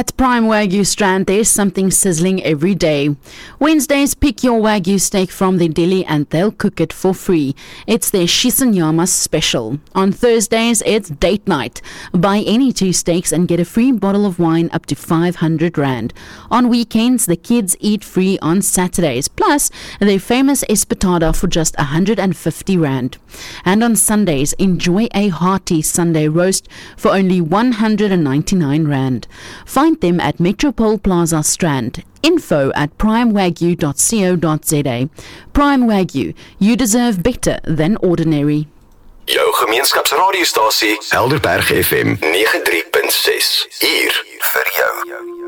At Prime Wagyu Strand, there's something sizzling every day. Wednesdays, pick your Wagyu steak from their deli and they'll cook it for free. It's their Shisanyama special. On Thursdays, it's date night. Buy any 2 steaks and get a free bottle of wine up to 500 Rand. On weekends, the kids eat free on Saturdays. Plus, their famous espetada for just 150 Rand. And on Sundays, enjoy a hearty Sunday roast for only 199 Rand. Find them at Metropole Plaza Strand. info@primewagyu.co.za. Prime Wagyu. You deserve better than ordinary. Jou gemeenskapsradiostasie Helderberg FM 93.6. Hier vir jou.